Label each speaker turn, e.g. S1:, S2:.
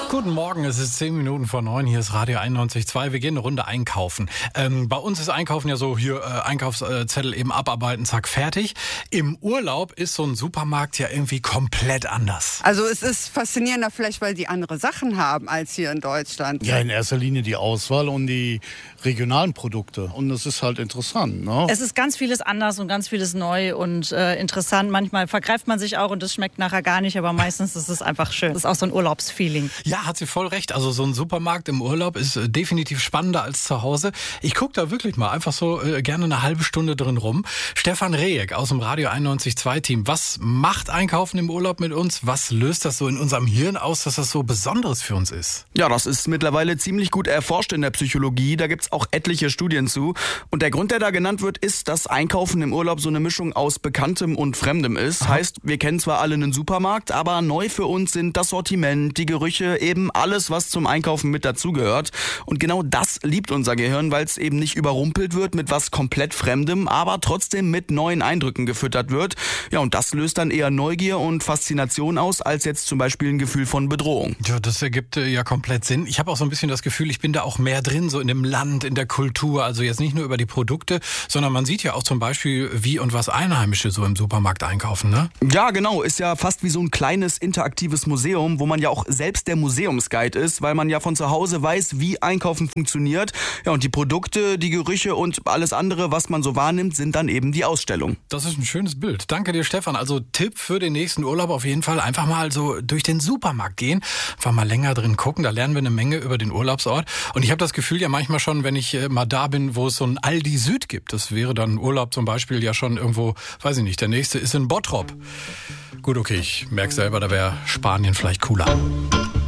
S1: Guten Morgen, es ist 10 Minuten vor 9, hier ist Radio 91.2, wir gehen eine Runde einkaufen. Bei uns ist Einkaufen ja so, hier Einkaufszettel eben abarbeiten, zack, fertig. Im Urlaub ist so ein Supermarkt ja irgendwie komplett anders.
S2: Also es ist faszinierender vielleicht, weil die andere Sachen haben als hier in Deutschland.
S3: Ja, in erster Linie die Auswahl und die regionalen Produkte. Und das ist halt interessant, ne?
S4: Es ist ganz vieles anders und ganz vieles neu und interessant. Manchmal vergreift man sich auch und es schmeckt nachher gar nicht, aber meistens ist es einfach schön. Das ist auch so ein Urlaubsfeeling.
S1: Ja, hat sie voll recht. Also so ein Supermarkt im Urlaub ist definitiv spannender als zu Hause. Ich gucke da wirklich mal einfach so gerne eine halbe Stunde drin rum. Stefan Rehek aus dem Radio 91.2 Team. Was macht Einkaufen im Urlaub mit uns? Was löst das so in unserem Hirn aus, dass das so Besonderes für uns ist?
S5: Ja, das ist mittlerweile ziemlich gut erforscht in der Psychologie. Da gibt's auch etliche Studien zu. Und der Grund, der da genannt wird, ist, dass Einkaufen im Urlaub so eine Mischung aus Bekanntem und Fremdem ist.
S1: Aha.
S5: Heißt, wir kennen zwar alle einen Supermarkt, aber neu für uns sind das Sortiment, die Gerüche, eben alles, was zum Einkaufen mit dazugehört. Und genau das liebt unser Gehirn, weil es eben nicht überrumpelt wird mit was komplett Fremdem, aber trotzdem mit neuen Eindrücken gefüttert wird. Ja, und das löst dann eher Neugier und Faszination aus, als jetzt zum Beispiel ein Gefühl von Bedrohung.
S1: Ja, das ergibt ja komplett Sinn. Ich habe auch so ein bisschen das Gefühl, ich bin da auch mehr drin, so in dem Land, in der Kultur. Also jetzt nicht nur über die Produkte, sondern man sieht ja auch zum Beispiel, wie und was Einheimische so im Supermarkt einkaufen, ne?
S5: Ja, genau. Ist ja fast wie so ein kleines interaktives Museum, wo man ja auch selbst der Museumsguide ist, weil man ja von zu Hause weiß, wie Einkaufen funktioniert. Ja, und die Produkte, die Gerüche und alles andere, was man so wahrnimmt, sind dann eben die Ausstellung.
S1: Das ist ein schönes Bild. Danke dir, Stefan. Also Tipp für den nächsten Urlaub auf jeden Fall. Einfach mal so durch den Supermarkt gehen. Einfach mal länger drin gucken. Da lernen wir eine Menge über den Urlaubsort. Und ich habe das Gefühl ja manchmal schon, wenn ich mal da bin, wo es so ein Aldi Süd gibt. Das wäre dann Urlaub zum Beispiel ja schon irgendwo, weiß ich nicht, der nächste ist in Bottrop. Gut, okay, ich merke selber, da wäre Spanien vielleicht cooler.